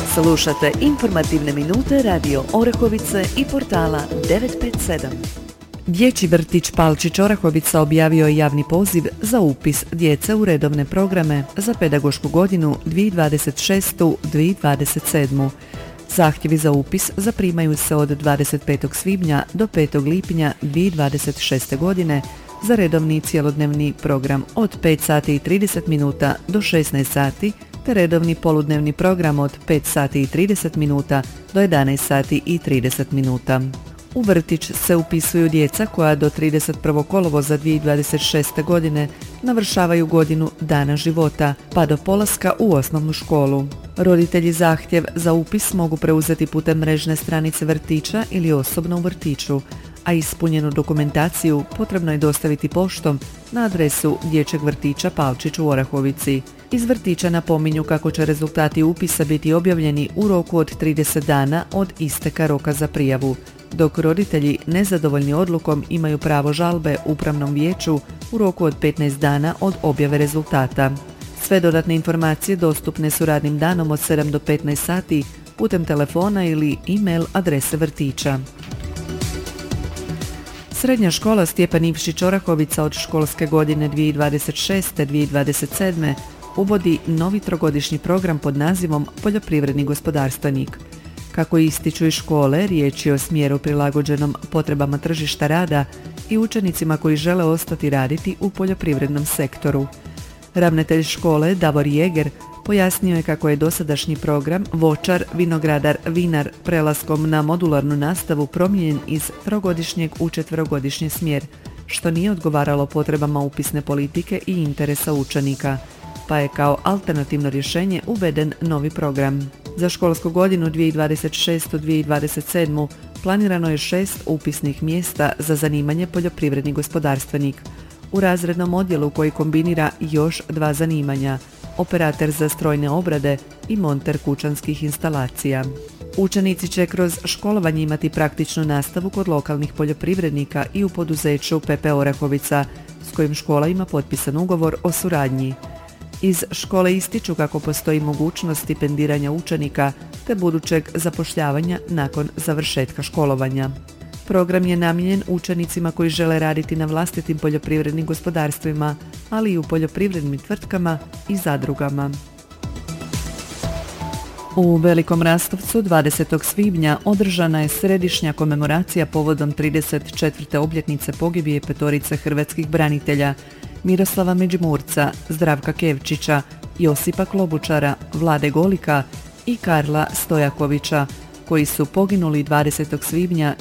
Slušate informativne minute Radio Orahovice i portala 957. Dječji vrtić Palčić Orahovica objavio je javni poziv za upis djece u redovne programe za pedagošku godinu 2026-2027. Zahtjevi za upis zaprimaju se od 25. svibnja do 5. lipnja 2026. godine za redovni cjelodnevni program od 5 sati i 30 minuta do 16 sati te redovni poludnevni program od 5 sati i 30 minuta do 11 sati i 30 minuta. U vrtić se upisuju djeca koja do 31. kolovoza 2026. godine navršavaju godinu dana života, pa do polaska u osnovnu školu. Roditelji zahtjev za upis mogu preuzeti putem mrežne stranice vrtića ili osobno u vrtiću, a ispunjenu dokumentaciju potrebno je dostaviti poštom na adresu Dječjeg vrtića Palčić u Orahovici. Iz vrtića napominju kako će rezultati upisa biti objavljeni u roku od 30 dana od isteka roka za prijavu, dok roditelji nezadovoljni odlukom imaju pravo žalbe Upravnom vijeću u roku od 15 dana od objave rezultata. Sve dodatne informacije dostupne su radnim danom od 7 do 15 sati putem telefona ili e-mail adrese vrtića. Srednja škola Stjepan Ivšić Orahovica od školske godine 2026-2027 uvodi novi trogodišnji program pod nazivom Poljoprivredni gospodarstvenik. Kako ističu iz škole, riječ je o smjeru prilagođenom potrebama tržišta rada i učenicima koji žele ostati raditi u poljoprivrednom sektoru. Ravnatelj škole Davor Jeger pojasnio je kako je dosadašnji program voćar, vinogradar, vinar prelaskom na modularnu nastavu promijenjen iz trogodišnjeg u četverogodišnji smjer, što nije odgovaralo potrebama upisne politike i interesa učenika, pa je kao alternativno rješenje uveden novi program. Za školsku godinu 2026-2027 planirano je 6 upisnih mjesta za zanimanje poljoprivredni gospodarstvenik. U razrednom odjelu koji kombinira još 2 zanimanja, operater za strojne obrade i monter kućanskih instalacija. Učenici će kroz školovanje imati praktičnu nastavu kod lokalnih poljoprivrednika i u poduzeću PP Orahovica, s kojim škola ima potpisan ugovor o suradnji. Iz škole ističu kako postoji mogućnost stipendiranja učenika te budućeg zapošljavanja nakon završetka školovanja. Program je namijenjen učenicima koji žele raditi na vlastitim poljoprivrednim gospodarstvima, ali i u poljoprivrednim tvrtkama i zadrugama. U Velikom Rastovcu 20. svibnja održana je središnja komemoracija povodom 34. obljetnice pogibije 5 hrvatskih branitelja Miroslava Međimurca, Zdravka Kevčića, Josipa Klobučara, Vlade Golika i Karla Stojakovića, koji su poginuli 20. svibnja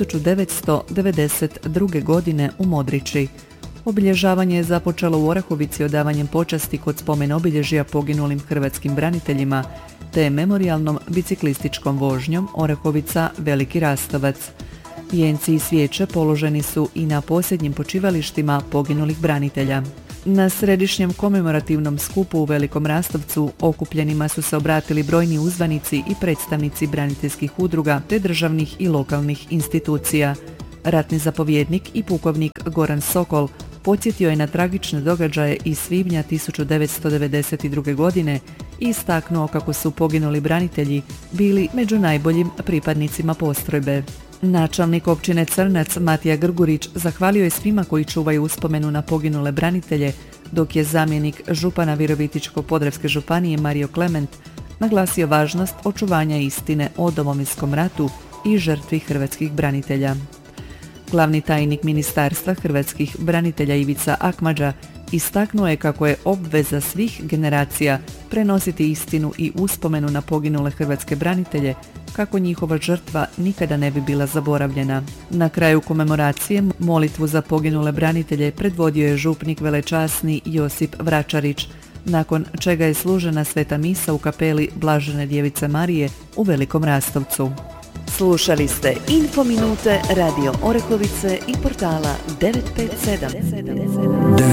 1992. godine u Modriči. Obilježavanje je započelo u Orahovici odavanjem počasti kod spomen obilježja poginulim hrvatskim braniteljima te memorijalnom biciklističkom vožnjom Orahovica Veliki Rastovac. Vijenci i svijeće položeni su i na posljednjim počivalištima poginulih branitelja. Na središnjem komemorativnom skupu u Velikom Rastovcu okupljenima su se obratili brojni uzvanici i predstavnici braniteljskih udruga te državnih i lokalnih institucija. Ratni zapovjednik i pukovnik Goran Sokol podsjetio je na tragične događaje iz svibnja 1992. godine i istaknuo kako su poginuli branitelji bili među najboljim pripadnicima postrojbe. Načelnik općine Crnac Matija Grgurić zahvalio je svima koji čuvaju uspomenu na poginule branitelje, dok je zamjenik župana Virovitičko-podravske županije Mario Klement naglasio važnost očuvanja istine o Domovinskom ratu i žrtvi hrvatskih branitelja. Glavni tajnik Ministarstva hrvatskih branitelja Ivica Akmadža istaknuo je kako je obveza svih generacija prenositi istinu i uspomenu na poginule hrvatske branitelje kako njihova žrtva nikada ne bi bila zaboravljena. Na kraju komemoracije molitvu za poginule branitelje predvodio je župnik velečasni Josip Vračarić, nakon čega je služena sveta misa u kapeli Blažene Djevice Marije u Velikom Rastovcu. Slušali ste Infominute Radio Orahovice i portala 957.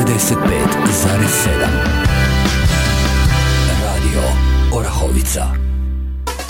95,7 Radio Orahovica.